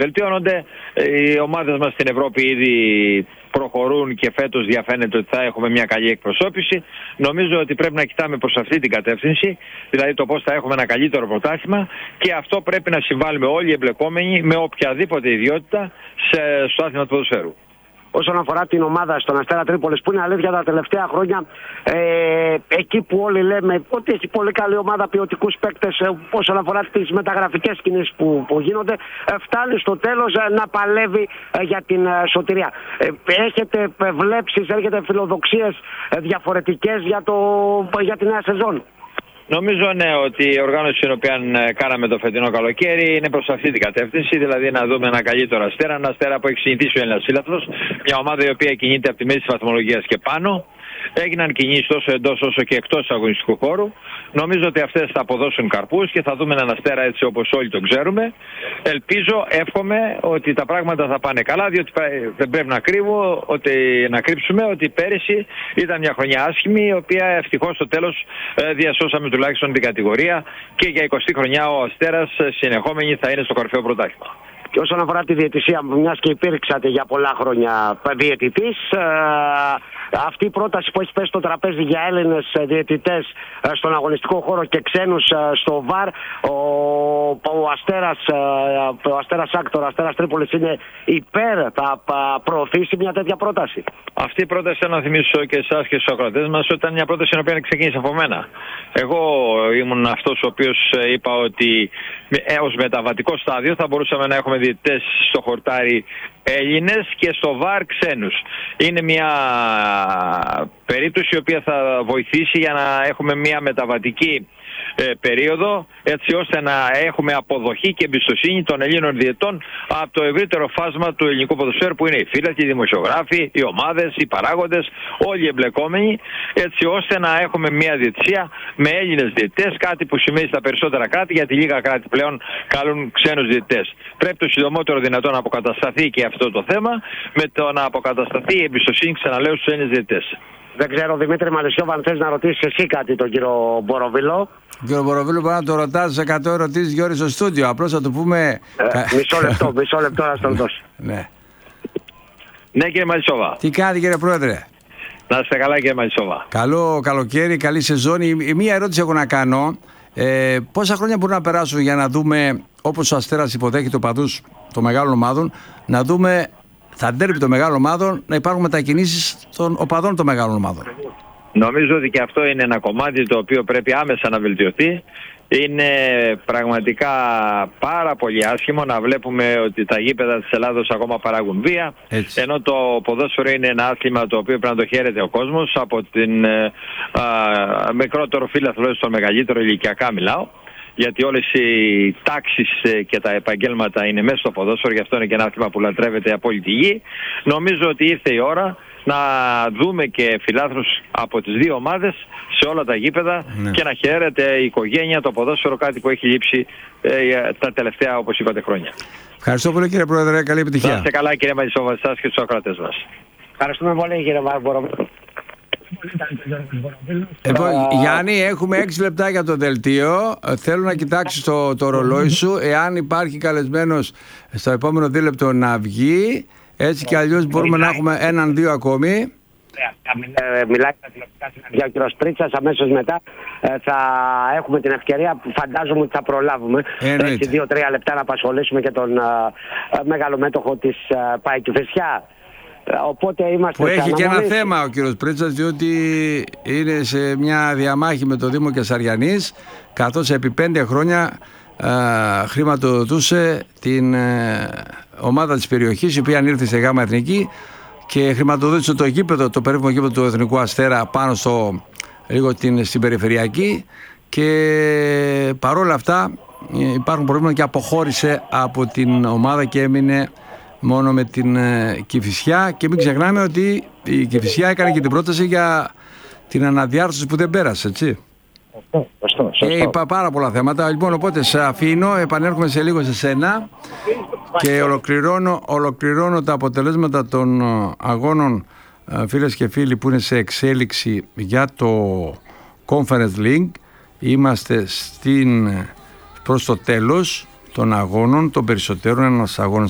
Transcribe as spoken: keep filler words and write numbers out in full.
βελτιώνονται. Οι ομάδες μας στην Ευρώπη ήδη προχωρούν και φέτος διαφαίνεται ότι θα έχουμε μια καλή εκπροσώπηση. Νομίζω ότι πρέπει να κοιτάμε προς αυτή την κατεύθυνση, δηλαδή το πώς θα έχουμε ένα καλύτερο πρωτάθλημα, και αυτό πρέπει να συμβάλλουμε όλοι οι εμπλεκόμενοι με οποιαδήποτε ιδιότητα σε, στο άθλημα του ποδοσφαίρου. Όσον αφορά την ομάδα στον Αστέρα Τρίπολης, που είναι αλήθεια τα τελευταία χρόνια, ε, εκεί που όλοι λέμε ότι έχει πολύ καλή ομάδα, ποιοτικούς παίκτες, ε, όσον αφορά τις μεταγραφικές κινήσεις που, που γίνονται, ε, φτάνει στο τέλος ε, να παλεύει ε, για την ε, σωτηρία. Ε, έχετε βλέψεις, έχετε φιλοδοξίες ε, διαφορετικές για, το, για τη νέα σεζόν? Νομίζω ναι, ότι η οργάνωση την οποία κάναμε το φετινό καλοκαίρι είναι προς αυτή την κατεύθυνση, δηλαδή να δούμε ένα καλύτερο Αστέρα, ένα Αστέρα που έχει συνηθίσει ο Έλληνας φίλαθλος, μια ομάδα η οποία κινείται από τη μέση της βαθμολογίας και πάνω. Έγιναν κινήσεις τόσο εντός όσο και εκτός αγωνιστικού χώρου. Νομίζω ότι αυτές θα αποδώσουν καρπούς και θα δούμε έναν Αστέρα έτσι όπως όλοι τον ξέρουμε. Ελπίζω, εύχομαι ότι τα πράγματα θα πάνε καλά, διότι δεν πρέπει να κρύβω, ότι, να κρύψουμε ότι πέρυσι ήταν μια χρονιά άσχημη, η οποία ευτυχώς στο τέλος διασώσαμε τουλάχιστον την κατηγορία, και για εικοστή χρονιά ο Αστέρας συνεχόμενη θα είναι στο κορυφαίο πρωτάθλημα. Και όσον αφορά τη διαιτησία, μιας και υπήρξατε για πολλά χρόνια διαιτητής, αυτή η πρόταση που έχει πέσει στο τραπέζι για Έλληνες διαιτητές στον αγωνιστικό χώρο και ξένους στο βαρ, ο, ο Αστέρας, ο Αστέρας Άκτορ, ο Αστέρας Τρίπολης είναι υπέρ, θα προωθήσει μια τέτοια πρόταση? Αυτή η πρόταση, θέλω να θυμίσω και εσάς και στους ακροατές μας, ότι ήταν μια πρόταση η οποία ξεκίνησε από μένα. Εγώ ήμουν αυτός ο οποίος είπα ότι έως μεταβατικό στάδιο θα μπορούσαμε να έχουμε διαιτητές στο χορτάρι Έλληνες και στο βαρ ξένους. Είναι μια περίπτωση η οποία θα βοηθήσει για να έχουμε μια μεταβατική ε, περίοδο, έτσι ώστε να έχουμε αποδοχή και εμπιστοσύνη των Ελλήνων διαιτών από το ευρύτερο φάσμα του ελληνικού ποδοσφαίρου, που είναι οι φύλακοι, οι δημοσιογράφοι, οι ομάδες, οι παράγοντες, όλοι οι εμπλεκόμενοι, έτσι ώστε να έχουμε μια διαιτησία με Έλληνες διαιτητές, κάτι που σημαίνει στα περισσότερα κράτη, γιατί λίγα κράτη πλέον καλούν ξένους διαιτητές. Πρέπει το συντομότερο δυνατό να αποκατασταθεί και αυτό το θέμα, με το να αποκατασταθεί η εμπιστοσύνη, ξαναλέω, στους Έλληνες διαιτητές. Δεν ξέρω, Δημήτρη Μαλισσιόβα, αν θες να ρωτήσεις εσύ κάτι τον κύριο Μποροβίλο. Κύριο Μποροβίλο, μπορεί να το ρωτάς εκατό ερωτήσεις, Γιώργη, στο στούντιο. Απλώς θα του πούμε. Ε, μισό λεπτό, μισό λεπτό να στον δώσει. Ναι. Ναι, κύριε Μαλισσιόβα. Τι κάνετε, κύριε Πρόεδρε? Να είστε καλά, κύριε Μαλισσιόβα. Καλό καλοκαίρι, καλή σεζόν. Η, μία ερώτηση έχω να κάνω. Ε, πόσα χρόνια μπορούν να περάσουν για να δούμε, όπως ο Αστέρας υποδέχεται οπαδούς των μεγάλων ομάδων, να δούμε θα ντέρμπι των μεγάλων ομάδων να υπάρχουν μετακινήσεις των οπαδών των μεγάλων ομάδων? Νομίζω ότι και αυτό είναι ένα κομμάτι το οποίο πρέπει άμεσα να βελτιωθεί. Είναι πραγματικά πάρα πολύ άσχημο να βλέπουμε ότι τα γήπεδα της Ελλάδος ακόμα παράγουν βία, έτσι, ενώ το ποδόσφαιρο είναι ένα άθλημα το οποίο πρέπει να το χαίρεται ο κόσμος, από την α, μικρότερο φύλαθλο στο μεγαλύτερο, ηλικιακά μιλάω, γιατί όλες οι τάξεις και τα επαγγέλματα είναι μέσα στο ποδόσφαιρο, γι' αυτό είναι και ένα άθλημα που λατρεύεται από όλη τη γη. Νομίζω ότι ήρθε η ώρα να δούμε και φιλάθλους από τις δύο ομάδες σε όλα τα γήπεδα, ναι, και να χαίρεται η οικογένεια το ποδόσφαιρο, κάτι που έχει λείψει ε, τα τελευταία, όπως είπατε, χρόνια. Ευχαριστώ πολύ, κύριε Πρόεδρε, καλή επιτυχία. Να είστε καλά, κύριε Μαλισσιόβα, εσάς και τους ακροατές μας. Ευχαριστούμε πολύ, κύριε Μποροβίλο. Λοιπόν, Γιάννη, έχουμε έξι λεπτά για το δελτίο. Θέλω να κοιτάξεις το, το ρολόι σου, εάν υπάρχει καλεσμένος στο επόμενο δίλεπτο να βγει. Έτσι κι αλλιώς μπορούμε να έχουμε έναν-δύο ακόμη. Μιλάει στα τηλεοπτικά συναντιά ο κύριος Πρίτσας. Αμέσως μετά θα έχουμε την ευκαιρία που φαντάζομαι ότι θα προλάβουμε έτσι δύο-τρία λεπτά να απασχολήσουμε και τον μεγαλομέτωχο της ΠΑΕ Κηφισιά. Οπότε είμαστε, που έχει και ένα θέμα ο κύριος Πρίτσας, διότι είναι σε μια διαμάχη με το Δήμο Κεσαριανής, καθώς επί πέντε χρόνια α, χρηματοδοτούσε την α, ομάδα της περιοχής, η οποία ανήρθε σε ΓΑΜΑ Εθνική και χρηματοδότησε το γήπεδο, το περίφημο γήπεδο του Εθνικού Αστέρα πάνω στο, λίγο την, στην περιφερειακή, και παρόλα αυτά υπάρχουν προβλήματα και αποχώρησε από την ομάδα και έμεινε μόνο με την ε, Κηφισιά. Και μην ξεχνάμε ότι η Κηφισιά έκανε και την πρόταση για την αναδιάρθρωση που δεν πέρασε, έτσι. Σωστό, σωστό. Και είπα πάρα πολλά θέματα. Λοιπόν, οπότε σε αφήνω, επανέρχομαι σε λίγο σε σένα και ολοκληρώνω, ολοκληρώνω τα αποτελέσματα των αγώνων, φίλες και φίλοι, που είναι σε εξέλιξη για το Conference League. Είμαστε στην, προς το τέλος των αγώνων, των περισσότερων. Ένας αγώνας